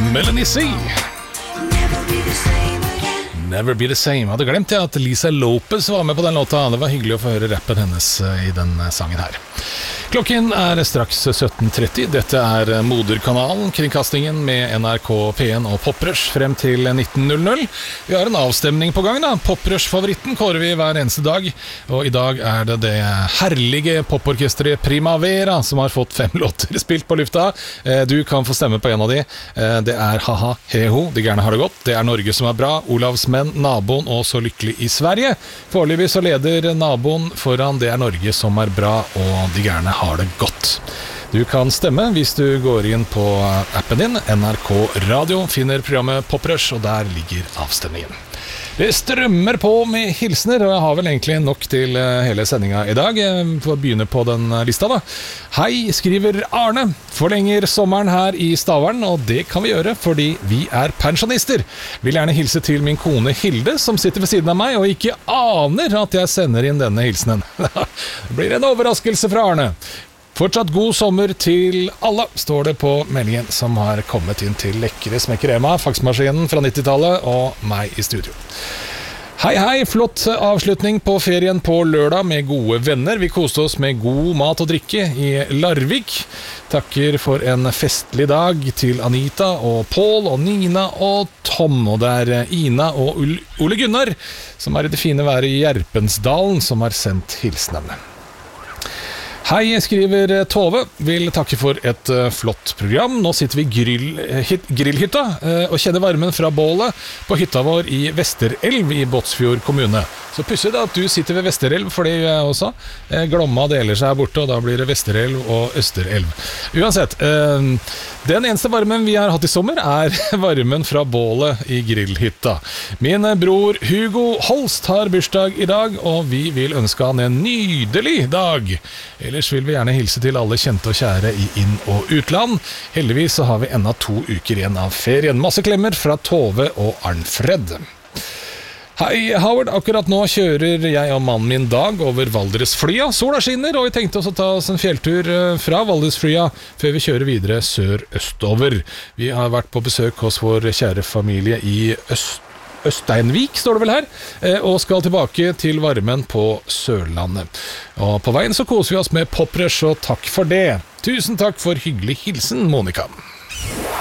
Melanie C. Never be the same. Hadde glemt jeg at Lisa Lopez var med på den låta. Det var hyggelig å få høre rappen hennes i den sangen her. Klokken straks 17.30. Dette moderkanalen, kringkastingen med NRK P1 og Poprush frem til 19.00. Vi har en avstemning på gang da. Poprush-favoritten kårer vi hver eneste dag. Og i dag det herlige poporkestret Primavera som har fått 5 låter spilt på lufta. Du kan få stemme på en av de. Det Ha-ha, he-ho, De gærne har det godt. Det Norge som bra, Olavs menn, Naboen og Så lykkelig i Sverige. Foreløpig så leder Naboen foran Det Norge som bra, og De gærne har det godt. Du kan stemme hvis du går inn på appen din, NRK Radio, finner programmet Poprush, og der ligger avstemningen. Det strømmer på med hilsener, og jeg har vel egentlig nok til hele sendinga i dag. Jeg får begynne på den lista da. Hei, skriver Arne. Forlenger sommeren her i Stavern, og det kan vi gjøre fordi vi pensjonister. Vil gjerne hilse til min kone Hilde, som sitter ved siden av meg, og ikke aner at jeg sender inn denne hilsenen. Det blir en overraskelse fra Arne. Fortsatt god sommer til alle, står det på meldingen som har kommet inn til lekre smekkerema, faksmaskinen fra 90-tallet og meg i studio. Hei, hei, flott avslutning på ferien på lørdag med gode venner. Vi koste oss med god mat og drikke i Larvik. Takker for en festlig dag til Anita og Paul og Nina og Tom. Og det Ina og Ole Gunnar, som i det fine været i Gjerpensdalen, som har sendt hilsnene. Hei, skriver Tove. Vil takke for et flott program. Nå sitter vi i grillhytta og kjenner varmen fra bålet på hytta vår i Vesterelv i Båtsfjord kommune. Så pusselig at du sitter ved Vesterelv, for det gjør jeg også. Glomma deler seg borte, og da blir det Vesterelv og Østerelv. Uansett, den eneste varmen vi har hatt i sommer varmen fra bålet i grillhytta. Min bror Hugo Holst har bursdag i dag, og vi vil ønske han en nydelig dag. Ellers vil vi gjerne hilse til alle kjente og kjære i inn- og utland. Heldigvis så har vi enda 2 uker igjen av ferien. Masse klemmer fra Tove og Arnfred. Hei Howard, akkurat nå kjører jeg og mannen min Dag over Valdresflya. Sola skinner, og vi tenkte oss å ta oss en fjelltur fra Valdresflya før vi kjører videre sør-østover. Vi har vært på besøk hos vår kjære familie i Østeinvik, står det vel her, og skal tilbake til varmen på Sørlandet. Og på veien så koser vi oss med Poprush, og takk for det. Tusen takk for hyggelig hilsen, Monika.